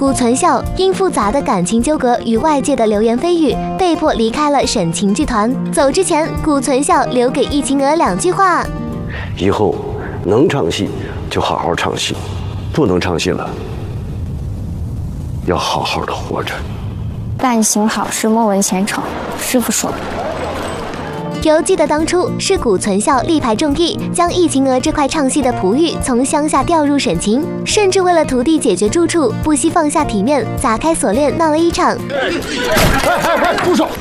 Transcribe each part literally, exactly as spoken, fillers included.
古存孝因复杂的感情纠葛与外界的流言蜚语，被迫离开了沈晴剧团。走之前，古存孝留给易晴娥两句话： 以后能唱戏就好好唱戏，不能唱戏了，要好好的活着。 但行好事，莫问前程。师傅说的。 犹记得当初是古存孝力排众议，将易晴娥这块唱戏的璞玉从乡下调入沈晴，甚至为了徒弟解决住处，不惜放下体面，砸开锁链闹了一场。 快快快，住手！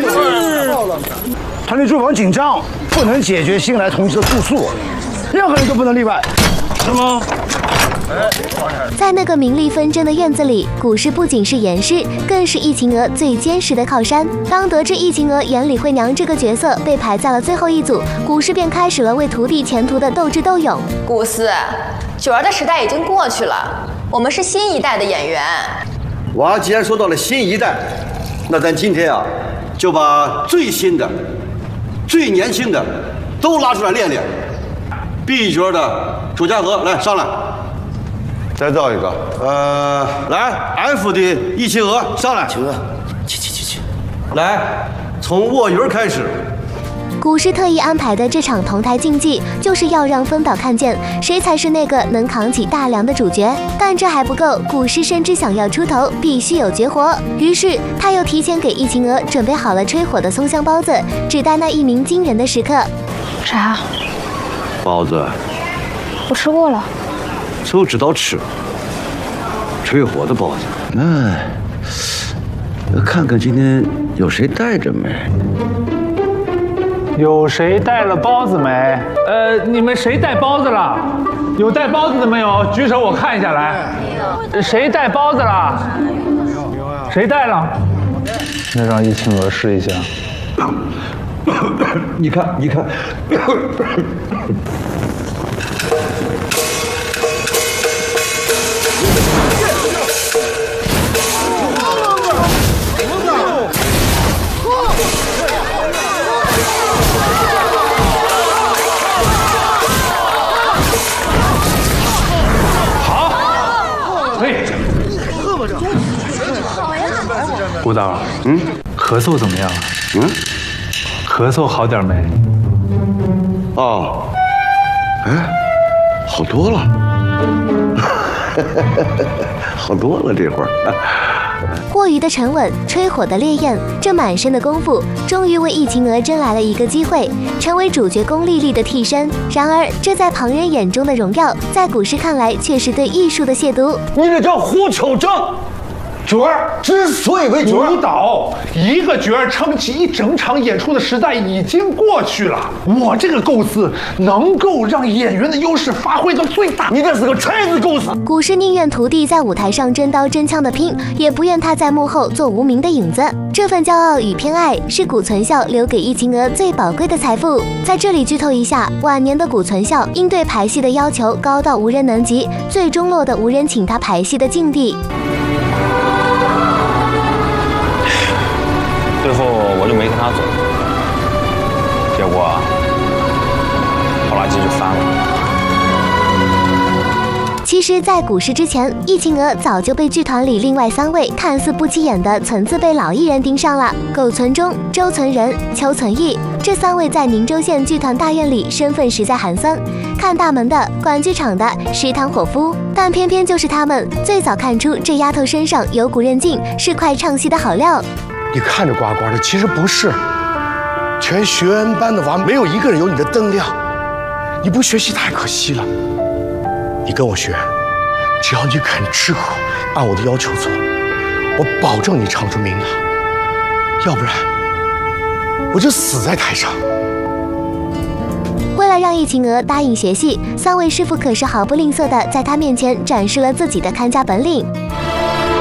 团里住房紧张，不能解决新来同志的住宿，任何人都不能例外，是吗？ 在那个名利纷争的院子里，古诗不仅是严师，更是易晴娥最坚实的靠山。当得知易晴娥演李慧娘这个角色被排在了最后一组，古诗便开始了为徒弟前途的斗智斗勇。 古思，九儿的时代已经过去了，我们是新一代的演员。 娃既然说到了新一代，那咱今天啊，就把最新的、最年轻的都拉出来练练。B 角的朱家河来上来。再造一个，呃，来 F 的易晴娥上来，晴娥，去去去去，来，从卧云开始。 古诗特意安排的这场同台竞技，就是要让分导看见谁才是那个能扛起大梁的主角。但这还不够，古诗深知想要出头，必须有绝活，于是他又提前给易晴娥准备好了吹火的松香包子，只待那一鸣惊人的时刻。 啥？ 包子， 我吃过了。 就知道吃吹火的包子。那看看今天有谁带着没？ 有谁带了包子没？呃，你们谁带包子了？有带包子的没有？举手，我看一下来。谁带包子了？谁带了？那让易晴娥试一下。 你看，你看。 顾导，嗯，咳嗽怎么样？嗯，咳嗽好点没？ 哦，哎，好多了，好多了这会儿。 过于的沉稳，吹火的烈焰，这满身的功夫，终于为易晴娥争来了一个机会，成为主角龚丽丽的替身。然而，这在旁人眼中的荣耀，在古诗看来却是对艺术的亵渎。 你这叫胡扯证！角儿之所以为角儿， 舞蹈一个角儿撑起一整场演出的时代已经过去了。我这个构思能够让演员的优势发挥到最大。 你这是个拆子构思。 古诗宁愿徒弟在舞台上真刀真枪的拼，也不愿他在幕后做无名的影子。这份骄傲与偏爱，是古存孝留给易晴娥最宝贵的财富。在这里剧透一下，晚年的古存孝因对排戏的要求高到无人能及，最终落得无人请他排戏的境地。 最后我就没跟他走，结果拖拉机就翻了。 其实，在古诗之前，易晴娥早就被剧团里另外三位看似不起眼的存字辈老艺人盯上了。苟存忠、周存仁、邱存义这三位在宁州县剧团大院里身份实在寒酸，看大门的、管剧场的、食堂伙夫，但偏偏就是他们最早看出这丫头身上有股韧劲，是块唱戏的好料。 你看着呱呱的，其实不是。全学员班的娃没有一个人有你的灯亮，你不学习太可惜了。你跟我学，只要你肯吃苦，按我的要求做，我保证你唱出名堂。要不然，我就死在台上。 为了让易晴娥答应学戏，三位师傅可是毫不吝啬地在她面前展示了自己的看家本领。